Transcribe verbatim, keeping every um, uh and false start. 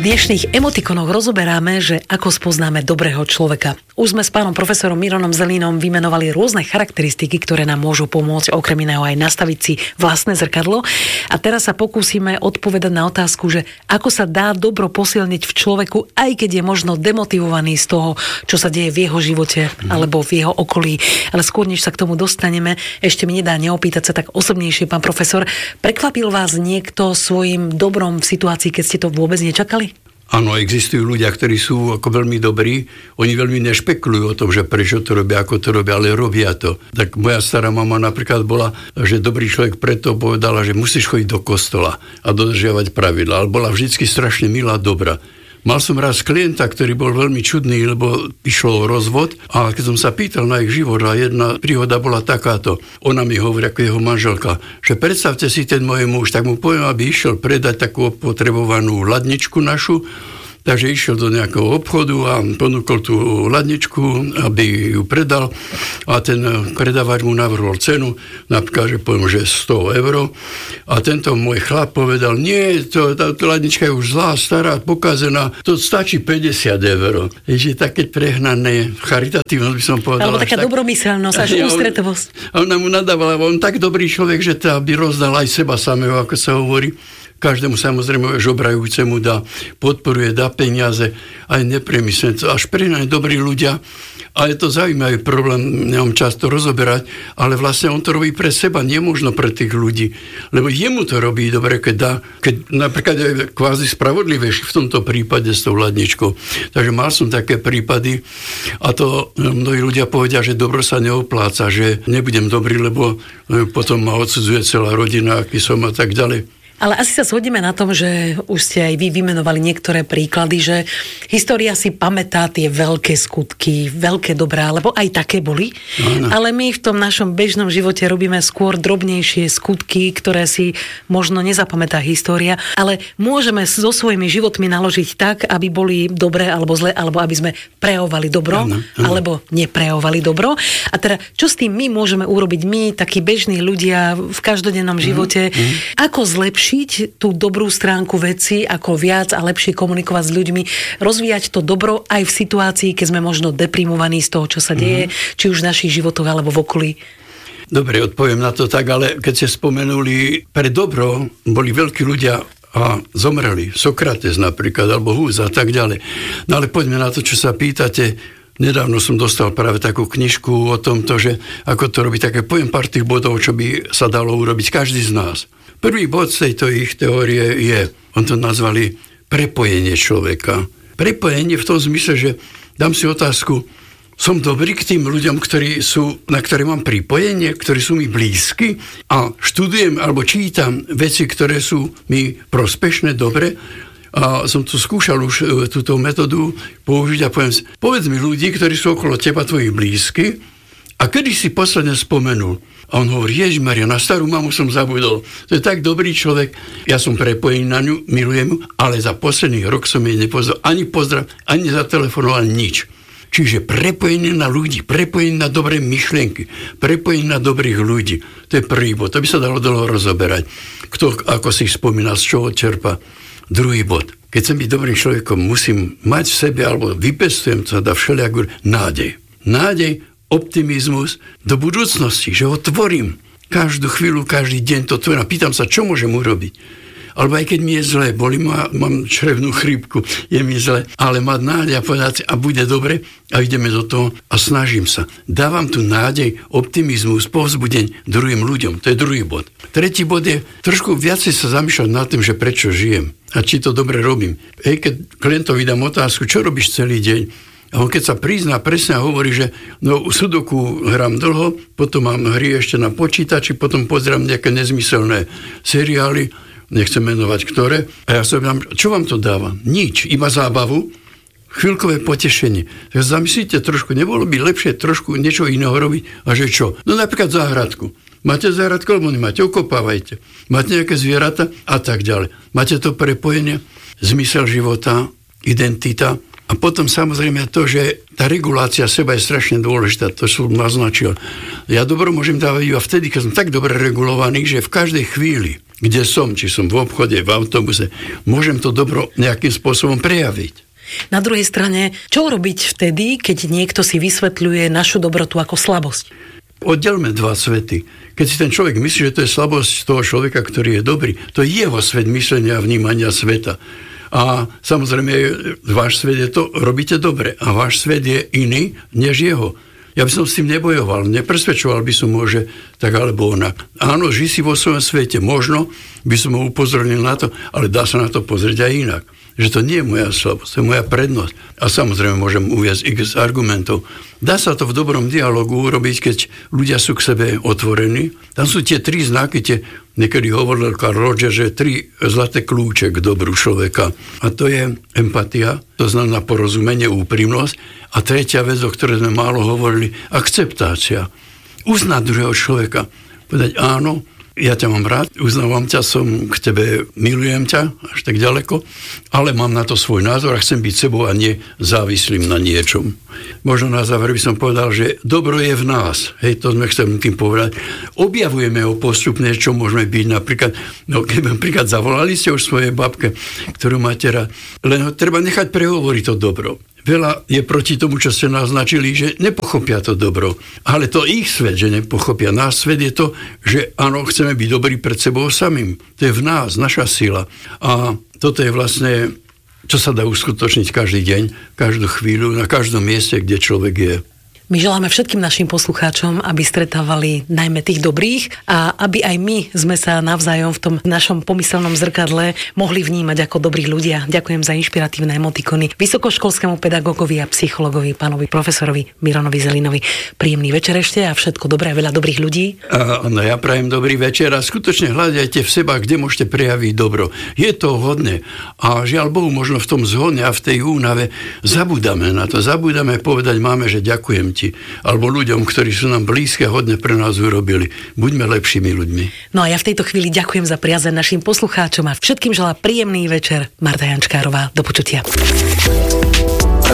dnešných emotikonoch rozoberáme, že ako spoznáme dobrého človeka. Už sme s pánom profesorom Mironom Zelínom vymenovali rôzne charakteristiky, ktoré nám môžu pomôcť okrem iného aj nastaviť si vlastné zrkadlo. A teraz sa pokúsime odpovedať na otázku, že ako sa dá dobro posilniť v človeku, aj keď je možno demotivovaný z toho, čo sa deje v jeho živote alebo v jeho okolí. Ale skôr, než sa k tomu dostaneme, ešte mi nedá neopýtať sa tak osobnejšie, pán profesor. Prekvapil vás niekto svojim dobrom v situácii, keď ste to vôbec nečakali? Áno, existujú ľudia, ktorí sú ako veľmi dobrí. Oni veľmi nešpekulujú o tom, že prečo to robia, ako to robia, ale robia to. Tak moja stará mama napríklad bola, že dobrý človek preto povedala, že musíš chodiť do kostola a dodržiavať pravidlá. Ale bola vždycky strašne milá, dobrá. Mal som raz klienta, ktorý bol veľmi čudný, lebo išlo o rozvod a keď som sa pýtal na ich život a jedna príhoda bola takáto. Ona mi hovorí, ako jeho manželka, že predstavte si ten môj muž, tak mu poviem, aby išiel predať takú potrebovanú ladničku našu. Takže išiel do nejakého obchodu a ponúkol tú ladničku, aby ju predal a ten predávač mu navrhol cenu, napríklad, že poviem, že sto eur a tento môj chlap povedal, nie, to, tá, tá ladnička je už zlá, stará, pokazená, to stačí päťdesiat eur. Je také prehnané, charitatívnosť by som povedal. Alebo taká tak, dobromyselnosť, až ústretovosť. A ona mu nadávala, on tak dobrý človek, že to by rozdal aj seba samého, ako sa hovorí. Každému samozrejme žobrajúcemu dá, podporuje, dá peniaze, aj nepremyslené. Až pre nás dobrí ľudia. A je to zaujímavý problém, nemám čas to rozoberať, ale vlastne on to robí pre seba, nemožno pre tých ľudí. Lebo jemu to robí dobre, keď dá, keď napríklad je kvázi spravodlivejší v tomto prípade s tou ladničkou. Takže mal som také prípady a to mnohí ľudia povedia, že dobro sa neopláca, že nebudem dobrý, lebo potom ma odsudzuje celá rodina, aký som a tak ďalej. Ale asi sa shodneme na tom, že už ste aj vy vymenovali niektoré príklady, že história si pamätá tie veľké skutky, veľké dobrá, lebo aj také boli. Ano. Ale my v tom našom bežnom živote robíme skôr drobnejšie skutky, ktoré si možno nezapamätá história, ale môžeme so svojimi životmi naložiť tak, aby boli dobré alebo zlé, alebo aby sme prejavovali dobro, ano, ano. alebo neprejavovali dobro. A teda, čo s tým my môžeme urobiť my, takí bežní ľudia v každodennom živote? Ano, ano. Ako zlepšiť tú dobrú stránku veci, ako viac a lepšie komunikovať s ľuďmi, rozvíjať to dobro aj v situácii, keď sme možno deprimovaní z toho, čo sa deje, mm-hmm. či už v našich životoch alebo v okolí. Dobre, odpoviem na to tak, ale keď ste spomenuli, pre dobro boli veľkí ľudia a zomreli. Sokrates napríklad, alebo Hus a tak ďalej. No ale poďme na to, čo sa pýtate. Nedávno som dostal práve takú knižku o tomto, že ako to robiť, také poviem pár tých bodov, čo by sa dalo urobiť každý z nás. Prvý bod z tejto ich teórie je, on to nazvali prepojenie človeka. Prepojenie v tom zmysle, že dám si otázku, som dobrý k tým ľuďom, ktorí sú, na ktoré mám pripojenie, ktorí sú mi blízky a študujem alebo čítam veci, ktoré sú mi prospešné, dobre. A som tu skúšal už túto metódu použiť a poviem, povedz mi ľudí, ktorí sú okolo teba tvoji blízky a kedy si posledne spomenul. A on hovorí, Ježišmaria, na starú mamu som zabudol. To je tak dobrý človek. Ja som prepojený na ňu, milujem ju, ale za posledný rok som jej nepozdral ani pozdrav, ani zatelefonoval nič. Čiže prepojenie na ľudí, prepojenie na dobré myšlienky, prepojenie na dobrých ľudí. To je prvý bod. To by sa dalo dlho rozoberať. Kto, ako si spomínal, z čoho čerpa. Druhý bod. Keď som byť dobrým človekom, musím mať v sebe, alebo vypestujem to, dá všelijakú nádej. Nádej, optimizmus do budúcnosti, že ho tvorím. Každú chvíľu, každý deň to tvorím. Pýtam sa, čo môžem urobiť. Alebo aj keď mi je zle, boli ma, mám črevnú chrípku, je mi zle, ale mať nádej a povedať si, a bude dobre, a ideme do toho a snažím sa. Dávam tu nádej, optimizmus, povzbudeň druhým ľuďom. To je druhý bod. Tretí bod je trošku viacej sa zamýšľať nad tým, že prečo žijem a či to dobre robím. Hej, keď klientovi dám otázku, čo robíš celý deň? A on keď sa prizná presne a hovorí, že no sudoku hrám dlho, potom mám hry ešte na počítači, potom pozerám nejaké nezmyselné seriály, nechcem menovať ktoré, a ja sa pýtam, čo vám to dáva? Nič, iba zábavu, chvíľkové potešenie. Tak zamyslíte trošku, nebolo by lepšie trošku niečo iného robiť? A že čo? No napríklad záhradku. Máte záhradku, alebo nemáte, okopávajte. Máte nejaké zvieratá a tak ďalej. Máte to prepojenie, zmysel života, identita. A potom samozrejme to, že tá regulácia seba je strašne dôležitá, to som naznačil. Ja dobro môžem dávať iba vtedy, keď som tak dobre regulovaný, že v každej chvíli, kde som, či som v obchode, v autobuse, môžem to dobro nejakým spôsobom prejaviť. Na druhej strane, čo robiť vtedy, keď niekto si vysvetľuje našu dobrotu ako slabosť? Oddelme dva svety. Keď si ten človek myslí, že to je slabosť toho človeka, ktorý je dobrý, to je jeho svet myslenia a vnímania sveta. A samozrejme, váš svet je to, robíte dobre. A váš svet je iný, než jeho. Ja by som s tým nebojoval, nepresvedčoval by som ho, že tak alebo onak. Áno, žij si vo svojom svete. Možno by som ho upozornil na to, ale dá sa na to pozrieť aj inak. Že to nie je moja slabosť, to je moja prednosť. A samozrejme môžem uviesť x argumentov. Dá sa to v dobrom dialogu urobiť, keď ľudia sú k sebe otvorení. Tam sú tie tri znaky, tie niekedy hovoril Carl Rogers, že tri zlaté kľúče k dobru človeka. A to je empatia, to znamená porozumenie, úprimnosť. A tretia vec, o ktorej sme málo hovorili, akceptácia. Uznať druhého človeka. Povedať áno, ja ťa mám rád, uznávam ťa, som k tebe, milujem ťa, až tak ďaleko, ale mám na to svoj názor a chcem byť sebou a nie závislým na niečom. Možno na záver by som povedal, že dobro je v nás. Hej, to sme chceli tým povedať. Objavujeme ho postupne, čo môžeme byť. Napríklad, no keď napríklad zavolali ste už svojej babke, ktorú máte rád, len ho treba nechať prehovoriť to dobro. Veľa je proti tomu, čo ste naznačili, že nepochopia to dobro. Ale to ich svet, že nepochopia. Náš svet je to, že áno, chceme byť dobrí pred sebou samým. To je v nás, naša sila. A toto je vlastne, čo sa dá uskutočniť každý deň, každú chvíľu, na každom mieste, kde človek je. My želáme všetkým našim poslucháčom, aby stretávali najmä tých dobrých a aby aj my sme sa navzájom v tom našom pomyselnom zrkadle mohli vnímať ako dobrí ľudia. Ďakujem za inšpiratívne emotikony vysokoškolskému pedagógovi a psychologovi, pánovi profesorovi Mironovi Zelinovi. Príjemný večer ešte a všetko dobré, veľa dobrých ľudí. Áno, ja prajem dobrý večer a skutočne hľadajte v seba, kde môžete prejaviť dobro. Je to hodné a žiaľ Bohu, možno v tom zhone a v tej únave zabudáme na to. Zabudáme povedať máme, že ďakujem alebo ľuďom, ktorí sú nám blízke a hodne pre nás urobili. Buďme lepšími ľuďmi. No a ja v tejto chvíli ďakujem za priazeň našim poslucháčom a všetkým želá príjemný večer. Marta Jančkárová, do počutia.